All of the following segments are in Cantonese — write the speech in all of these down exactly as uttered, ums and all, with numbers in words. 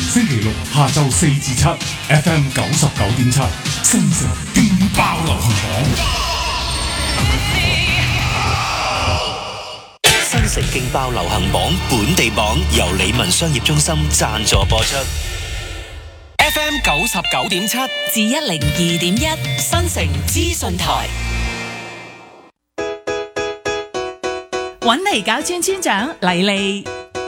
星期六下晝四至七 ，F M 九十九點七，新城勁爆流行榜。 新城勁爆流行榜本地榜由理文商業中心贊助播出。F M 九十九點七至一零二點一，新城資訊台。揾嚟搞村村長黎莉。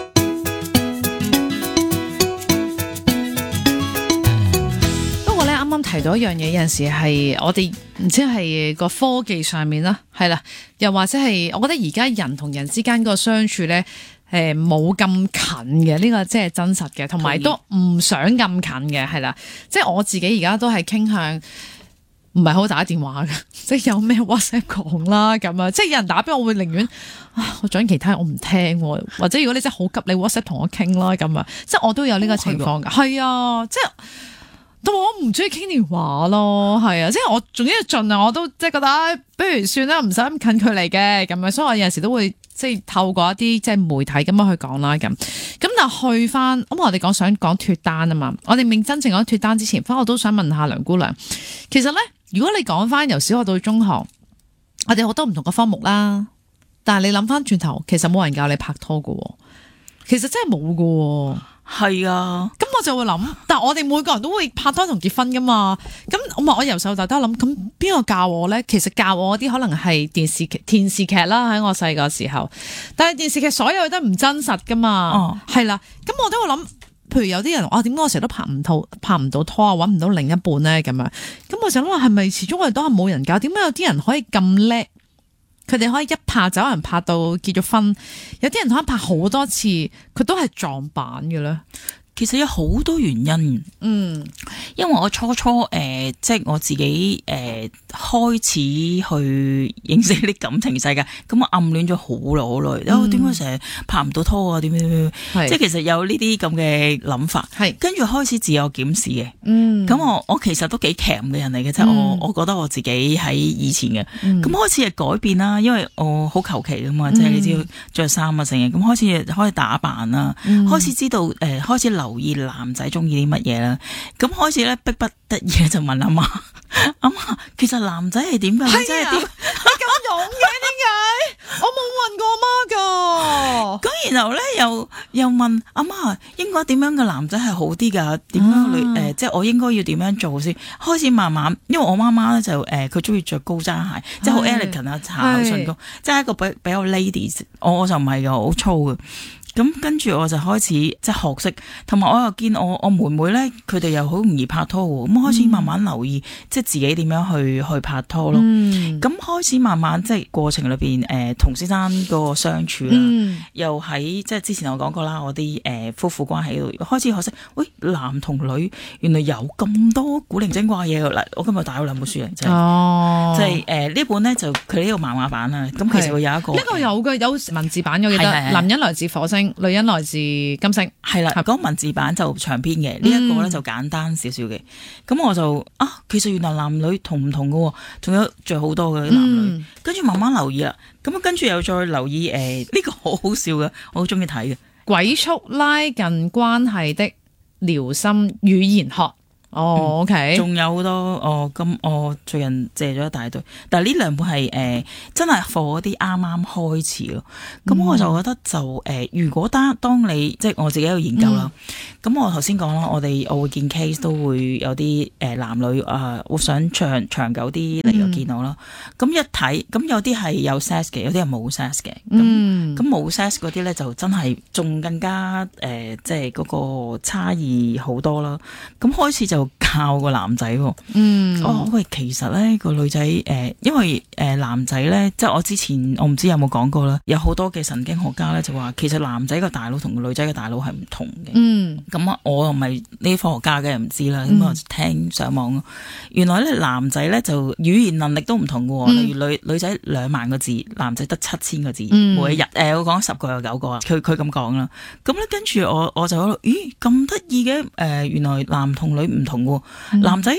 不過咧，啱啱提到一樣嘢，有陣時係我哋唔知係個科技上面啦，係啦，又或者係我覺得而家人同人之間個相處咧，誒冇咁近嘅，呢個即係真實嘅，同埋都唔想咁近嘅，係啦，即係我自己而家都係傾向。唔係好打電話嘅，即係有咩 WhatsApp 講啦咁啊！即係有人打俾我，我會寧願啊，我講其他我唔聽，或者如果你真係好急，你 WhatsApp 同我傾啦咁啊！即係我都有呢個情況嘅，係、哦、啊，即係但我唔中意傾電話咯，係啊，即係我總之盡量我都即係覺得，哎、不如算啦，唔使咁近距離嘅咁啊，所以我有陣時都會即係透過一啲即係媒體咁樣去講啦咁。咁但係去翻咁，我哋講想講脫單啊嘛，我哋未真正講脫單之前，翻我都想問下梁姑娘，其實咧。如果你講翻由小學到中學，我哋好多唔同嘅科目啦，但係你諗翻轉頭，其實冇人教你拍拖㗎，其實真係冇㗎。 係啊， 咁我就會諗，但係我哋每個人都會拍拖同結婚噶嘛，咁我咪我由細到大都諗，咁邊個教我咧？其實教我嗰啲可能係電視劇、電視劇啦，喺我細個時候，但係電視劇所有都唔真實噶嘛，係啦、哦，咁我都會諗。譬如有啲人啊，點解我成日都拍唔到拍唔到拖啊，搵唔到另一半咧咁樣？咁我就諗話係咪始終我哋都係冇人教？點解有啲人可以咁叻？佢哋可以一拍就有人拍到結咗婚，有啲人可以拍好多次，佢都係撞板嘅咧。 其實有好多原因，嗯，因為我初初誒、呃，即係我自己誒、呃、開始去認識啲感情世界，咁我暗戀咗好耐好耐，哦，點解成日拍唔到拖啊？點點點，即係其實有呢啲咁嘅諗法，係跟住開始自我檢視嘅，嗯，咁我我其實都幾鉗嘅人嚟嘅，即係、嗯、我我覺得我自己喺以前嘅，咁、嗯、開始係改變啦，因為我好求其噶嘛，嗯、即係你知道着衫啊成日，咁開始開始打扮啦，嗯、開始知道誒、呃，開始留意男仔中意啲乜嘢啦，咁開始咧逼不得已就問阿媽，阿媽其實男仔係點噶？男仔係點？你咁勇嘅點解？我冇問過阿媽噶。咁然後咧又又問阿媽，應該點樣嘅男仔係好啲噶？點樣女誒、呃？即係我應該要點樣做先？開始慢慢，因為我媽媽咧就誒，佢中意着高踭鞋，即係好 elegant 啊，搽唇膏，即係一個比比較 ladies。我我就唔係噶，好粗嘅。咁跟住我就開始即係學識，同埋我又見我我妹妹咧，佢哋又好容易拍拖喎，咁開始慢慢留意，嗯、即係自己點樣去去拍拖咯。咁、嗯、開始慢慢即係過程裏邊，誒、呃、同先生嗰個相處啦，嗯、又喺即係之前我講過啦，我啲誒、呃、夫婦關係度開始學識，喂男同女原來有咁多古靈精怪嘢嗱，我今日帶咗兩本書嚟，即係即係誒呢本咧就佢呢個漫畫版啦，咁其實會有一個呢個有嘅有文字版，我記得男人來自火星。女人來自金星，係啦，嗰、那個文字版就長篇嘅，呢、嗯、一個咧就簡單少少嘅。咁我就啊，其實原來男女同唔同嘅，仲有仲有好多嘅男女。跟住、嗯、慢慢留意啦，咁跟住又再留意誒，呢、呃這個好好笑嘅，我好中意睇嘅，鬼畜拉近關係的療心語言學。哦、oh，OK，仲有好多哦，咁我最近借咗一大堆，但係呢兩本係誒、呃、真係 for 嗰啲啱啱開始咯。咁、嗯、我就覺得就誒、呃，如果當當你即係我自己喺度研究啦，咁、嗯、我頭先講啦，我哋我會見 case 都會有啲誒、呃、男女啊，會、呃、想長長久啲嚟到見我啦。咁、嗯、一睇，咁有啲係有 sex 嘅，有啲係冇 sex 嘅。咁咁冇 sex 嗰啲咧，就真係仲更加誒、呃，即係嗰個差異好多啦。咁開始就教個男仔喎，嗯，哦喂，其實咧個女仔誒、呃，因為誒、呃、男仔咧，即係我之前我唔知有冇講過啦，有好多嘅神經學家咧就話，其實男仔個大腦同個女仔嘅大腦係唔同嘅，嗯，咁啊我又唔係呢啲科學家嘅唔知啦，咁我、嗯、聽上網咯，原來咧男仔咧就語言能力都唔同嘅，嗯、例如女女仔兩萬個字，男仔得七千個字，嗯、每一日誒、呃、我講十個有九個啊，佢佢咁講啦，咁咧跟住我我就喺度，咦咁得意嘅，誒、呃、原來男同女唔同嘅。男仔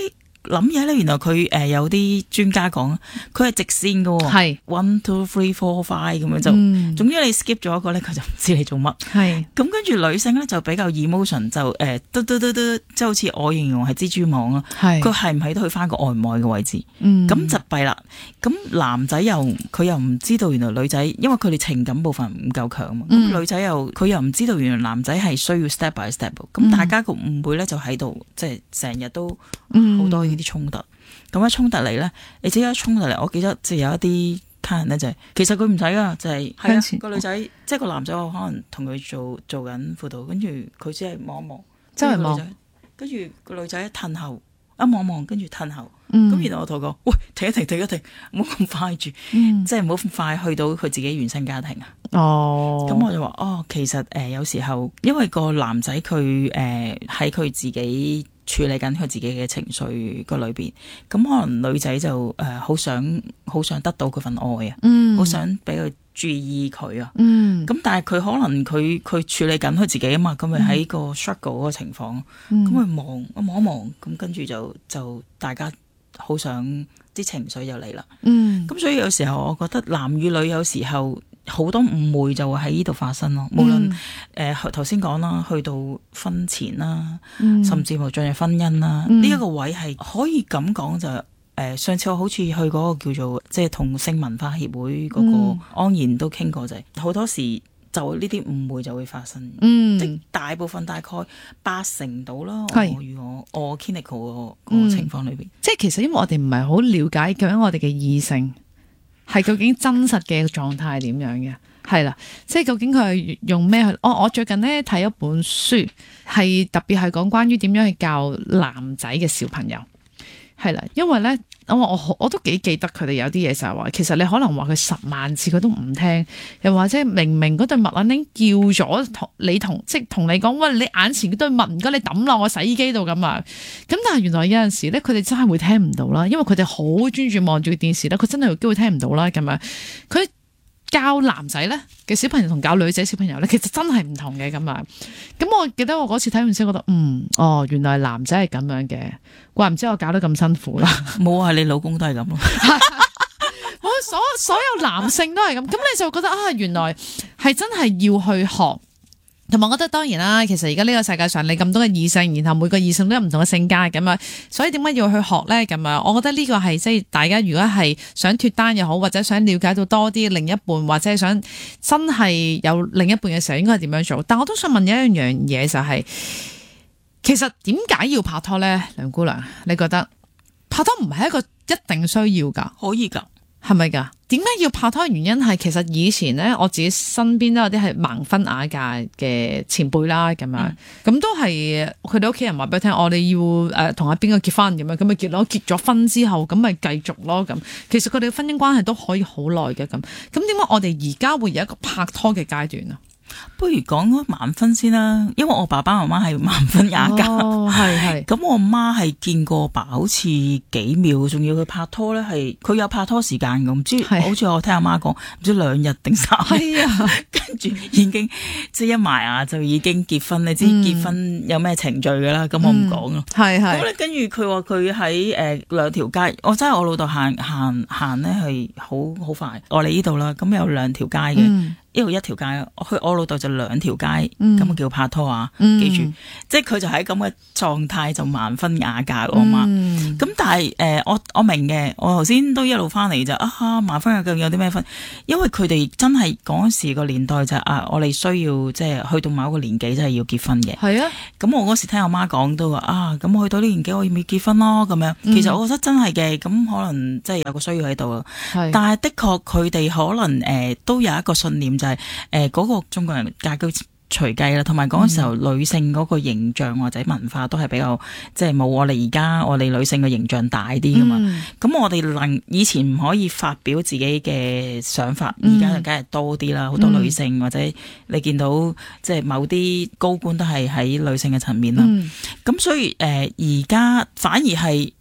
諗嘢咧，原來佢誒有啲專家講，佢係直線㗎喎， 係 one two three four five 咁樣就， 嗯總之你 skip 咗一個咧，佢就唔知你做乜。 係咁跟住女性咧就比較 emotion， 就誒嘟嘟嘟嘟，即係好似我形容係蜘蛛網啊。 係佢係唔係都去翻個愛唔愛嘅位置？ 嗯咁就弊啦。咁男仔又佢又唔知道原來女仔，因為佢哋情感部分唔夠強嘛。咁、 嗯女仔又佢又唔知道原來男仔係需要 step by step。咁大家個誤會咧就喺度，即係成日都好多呢啲衝突。咁一衝突嚟咧，你只要一衝突嚟，我記得即係有一啲客人咧就係、是，其實佢唔使噶，就係係啊個女仔，即係個男仔，我可能同佢做做緊輔導，跟住佢只係望一望， 周圍望， 跟住個女仔一褪後，一望望，跟住褪後。咁、 嗯、 然後我同佢講：喂，停一停，停一停，唔好咁快住， 嗯、 即係唔好咁快去到佢自己原生家庭啊。 哦， 咁我就話：哦，其實誒、呃、有時候，因為個男仔佢誒喺佢自己處理緊佢自己嘅情緒個裏邊，咁可能女仔就誒好、呃、想好想得到佢份愛啊， 嗯， 好想俾佢注意佢啊。 嗯， 咁但係佢可能佢佢處理緊佢自己啊嘛，咁咪喺個 struggle 嗰個情況，咁佢望一望一望，咁跟住就就大家。好想啲情緒就嚟啦， 嗯， 咁所以有時候我覺得男與女有時候好多誤會就會喺呢度發生咯。無論誒頭先講啦，去到婚前啦，嗯、甚至乎進入婚姻啦，呢一、嗯、個位係可以咁講就誒、呃。上次我好似去嗰個叫做即係同性文化協會嗰個安然都傾過，就係好多時。就呢啲誤會就會發生，嗯，即大部分大概八成到啦。我如果我 clinical 個個情況裏邊， 即係其實因為我哋唔係好了解究竟我哋嘅異性係究竟真實嘅狀態係點樣嘅，係啦，即係究竟佢係用咩去？哦，我最近咧睇一本書，係特別係講關於點樣去教男仔嘅小朋友，係啦，因為咧。我我我都幾記得佢哋有啲嘢就係話，其實你可能話佢十萬次佢都唔聽，又或者明明嗰對襪已經叫咗同你同即係同你講，喂，你眼前嗰對襪唔該你抌落我洗衣機度咁啊！咁但係原來有陣時咧，佢哋真係會聽唔到啦，因為佢哋好專注望住電視咧，佢真係有機會聽唔到啦咁樣。佢教男仔咧嘅小朋友同教女仔小朋友咧，其實真係唔同嘅咁啊！咁我記得我嗰次睇完先覺得，嗯，哦，原來男仔係咁樣嘅，怪唔知我搞得咁辛苦啦。 冇啊，你老公都係咁咯。 我所所有男性都係咁，咁你就覺得啊，原來係真係要去學。同埋我覺得當然啦，其實而家呢個世界上你咁多嘅異性，然後每個異性都有唔同嘅性格咁啊，所以點解要去學咧咁啊？我覺得呢個係即係大家如果係想脫單又好，或者想了解到多啲另一半，或者係想真係有另一半嘅時候，應該係點樣做？但我都想問一樣嘢就係、是，其實點解要拍拖咧？梁姑娘，你覺得拍拖唔係一個一定需要噶？ 可以噶。 係咪噶？點解要拍拖？原因係其實以前咧，我自己身邊都有啲係盲婚啞嫁嘅前輩啦，咁樣咁、嗯、都係佢哋屋企人話俾佢聽，我哋要誒同阿邊個結婚咁樣，咁咪結咯。結咗婚之後，咁咪繼續咯。咁其實佢哋嘅婚姻關係都可以好耐嘅。咁咁點解我哋而家會有一個拍拖嘅階段啊？ 不如講嗰盲婚先啦，因為我爸爸媽媽係盲婚啞嫁， 係係。咁我媽係見過爸好似幾秒，仲要佢拍拖咧，係佢有拍拖時間咁，唔知好似我聽阿媽講，唔知兩日定三日，係啊，跟住已經即係一埋牙就已經結婚。你知結婚有咩程序噶啦？咁、嗯、我唔講咯。係係。咁咧，跟住佢話佢喺誒兩條街，我真係我老豆行行行咧係好好快。我嚟呢度啦，咁有兩條街嘅。嗯一路一條街，去我老豆就兩條街，咁、嗯、叫拍拖啊！嗯、記住，即係佢就喺咁嘅狀態就盲婚啞嫁我媽。咁、嗯、但係誒、呃，我我明嘅，我頭先都一路翻嚟就啊，盲婚啞嫁有啲咩分？因為佢哋真係嗰時個年代就係、啊，我哋需要即係去到某一個年紀真係要結婚嘅。係啊，咁我嗰時聽我媽講都話啊，咁去到呢年紀我要唔要結婚咯？咁樣，其實我覺得真係嘅，咁可能即係有個需要喺度咯。但係的確佢哋可能誒、呃、都有一個信念。就係誒嗰個中國人嫁居隨繼啦，同埋嗰個時候女性嗰個形象或者文化都係比較即係冇我哋而家我哋女性嘅形象大啲噶嘛。咁、嗯、我哋能以前唔可以發表自己嘅想法，而家就梗係多啲啦。好多女性、嗯、或者你見到即係某啲高官都係喺女性嘅層面啦。咁、嗯、所以誒而家反而係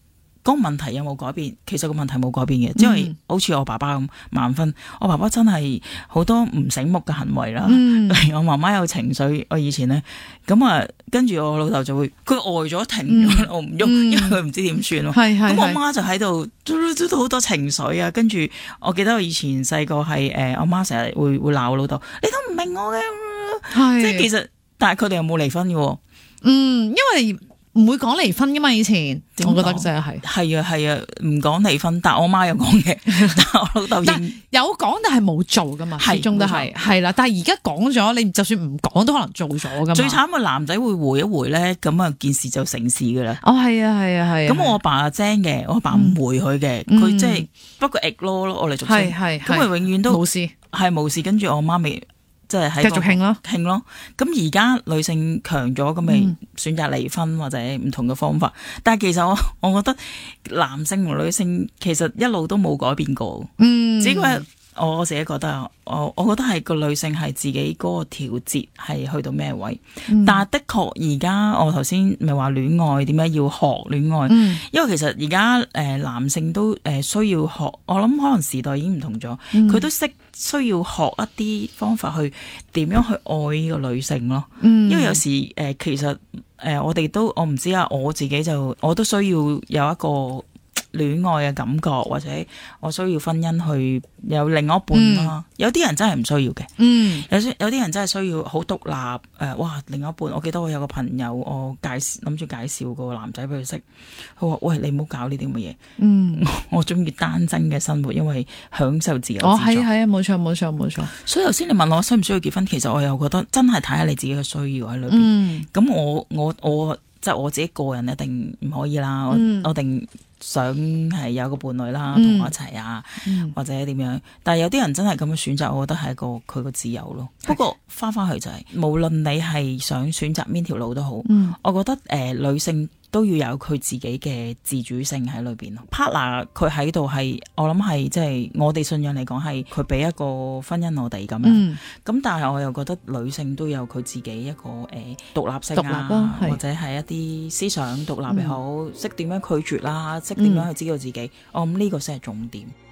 嗰個問題有冇改變？其實個問題冇改變嘅，因為好似我爸爸咁盲婚，我爸爸真係好多唔醒目嘅行為啦。 嗯、 例如我媽媽有情緒，我以前咧咁啊，跟住我老豆就會佢呆咗停咗，我唔喐，因為佢唔知點算咯。 係係咁我媽就喺度都好多情緒啊。跟住我記得我以前細個係誒，我媽成日會會鬧我老豆，你都唔明我嘅，即係其實，但係佢哋又冇離婚嘅。 嗯，因為唔會講離婚噶嘛，以前我覺得真係係啊係啊，唔講離婚，但我媽有講嘅，但我老豆有講，但係冇做噶嘛，始終都係係啦。但係而家講咗，你就算唔講都可能做咗噶嘛。 最慘嘅男仔會回一回咧，咁啊件事就成事噶啦。 哦，係啊係啊係啊。 咁我阿爸精嘅，我阿爸唔回佢嘅，佢即係不過 ignore 咯，我哋俗稱。係係。咁佢永遠都冇事， 係冇事。跟住我媽咪。即係喺繼續興咯， 興咯。咁而家女性強咗，咁咪選擇離婚或者唔同嘅方法。嗯、但係其實我我覺得男性同女性其實一路都冇改變過。嗯，只不過我自己覺得，我我覺得係個女性係自己嗰個調節係去到咩位。嗯、但係的確而家我頭先咪話戀愛點解要學戀愛？嗯、因為其實而家誒男性都誒需要學，我諗可能時代已經唔同咗，佢、嗯、都識需要學一啲方法去點樣去愛呢個女性咯。嗯、因為有時誒、呃、其實誒、呃、我哋都我唔知啊，我自己就我都需要有一個戀愛嘅感覺，或者我需要婚姻去有另外一半啦。嗯、有啲人真係唔需要嘅，嗯、有有啲人真係需要好獨立。誒、呃，哇，另外一半，我記得我有個朋友，我介諗住介紹個男仔俾佢識，佢話：喂，你唔好搞呢啲咁嘅嘢。嗯，我中意單身嘅生活，因為享受自由自在。哦，係啊，係啊，冇錯，冇錯，冇錯。所以頭先你問我需唔需要結婚，其實我又覺得真係睇下你自己嘅需要喺裏邊。咁、嗯、我我我即係我自己個人一定唔可以啦，嗯、我我定。想係有個伴侶啦，同我一齊啊，嗯、或者點樣？但係有啲人真係咁樣選擇，我覺得係一個佢個自由咯。是不過翻翻去就係、是，無論你係想選擇邊條路都好，嗯、我覺得誒、呃、女性都要有佢自己嘅自主性喺裏邊咯。partner 佢喺度係，我諗係即係我哋信仰嚟講係佢俾一個婚姻我哋咁樣。咁、嗯、但係我又覺得女性都有佢自己一個誒獨、呃、立性啊，或者係一啲思想獨立又好，識點、嗯、樣拒絕啦，識點樣去知道自己。嗯、我諗呢個先係重點。